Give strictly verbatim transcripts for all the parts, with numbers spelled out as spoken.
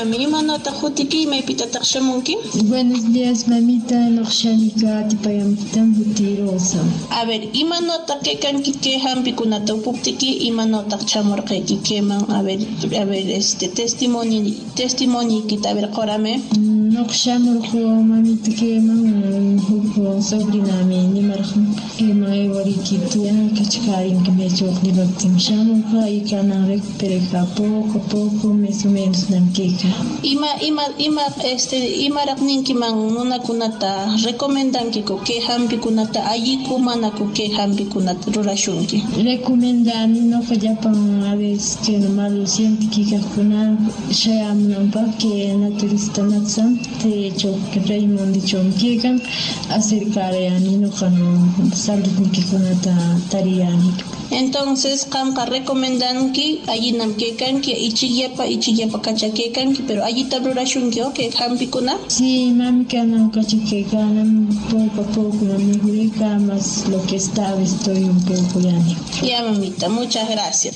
mami, imanota jutiki maypita taqshamunki? Buenos días, mamita, Nokshanika, Tipayampitan Butirosa. A ver, imanota que kanki que hampikunata upuptiki, imanota chamorqeki keman, a ver, a ver, este testimonio, testimonio kita, a ver, corame. Nokshamurjo, mamita, keman, hupo, sobrinami, nimarjum, keman, evarikitia, kachkarin, que me chok, libaktim, shamurja, y canarek, pereja, poco a poco, mes o menos, namkeka. Ima, ima, ima, este, ima rakninki man, nuna kunata, recomendanki ko que hampikunata, allí kumanaku que hampikunata, rurashunki. Recomendani, no fallapan a veces que no malo siempre que kakuna, shayam nampa, que naturista natsam, te hecho que Raymond dicho que acercar a Nino con salud ni que kunata tariani. Entonces, kamka recomendanki, allí namkekanki, ichiyapa, ichiyapa kachakekanki, pero allí tabrurashunki, ¿o que hampikuna? Sí, mami, que no cachakekan, poco a poco, mami, rica, más lo que estaba, estoy un poco ya. Ya, mamita, muchas gracias.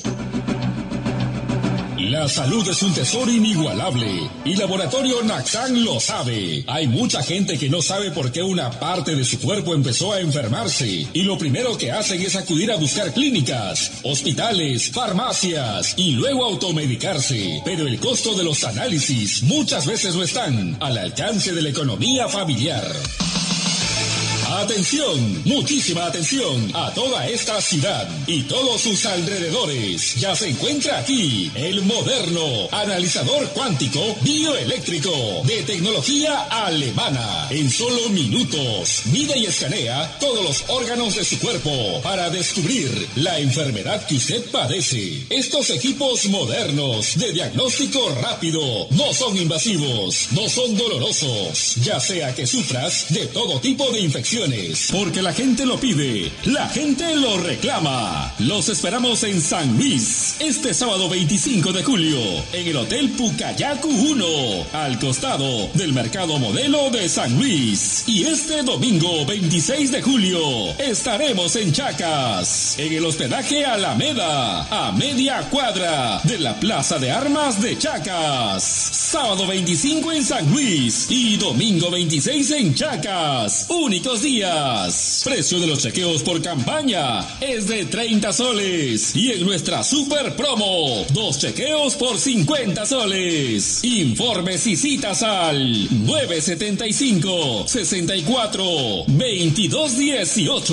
La salud es un tesoro inigualable y Laboratorio Naxan lo sabe. Hay mucha gente que no sabe por qué una parte de su cuerpo empezó a enfermarse y lo primero que hacen es acudir a buscar clínicas, hospitales, farmacias y luego automedicarse. Pero el costo de los análisis muchas veces no están al alcance de la economía familiar. Atención, muchísima atención a toda esta ciudad y todos sus alrededores. Ya se encuentra aquí el moderno analizador cuántico bioeléctrico de tecnología alemana. En solo minutos mide y escanea todos los órganos de su cuerpo para descubrir la enfermedad que usted padece. Estos equipos modernos de diagnóstico rápido no son invasivos, no son dolorosos, ya sea que sufras de todo tipo de infecciones. Porque la gente lo pide, la gente lo reclama. Los esperamos en San Luis, este sábado veinticinco de julio, en el Hotel Pucayacu uno, al costado del Mercado Modelo de San Luis. Y este domingo veintiséis de julio, estaremos en Chacas, en el hospedaje Alameda, a media cuadra de la Plaza de Armas de Chacas. Sábado veinticinco en San Luis y domingo veintiséis en Chacas. Únicos días. Precio de los chequeos por campaña es de treinta soles. Y en nuestra super promo, dos chequeos por cincuenta soles. Informes y citas al nueve setenta y cinco, sesenta y cuatro, veintidós dieciocho.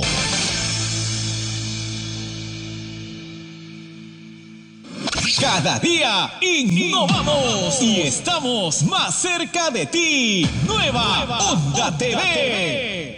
Cada día innovamos y estamos más cerca de ti. Nueva, Nueva Onda, Onda T V. T V.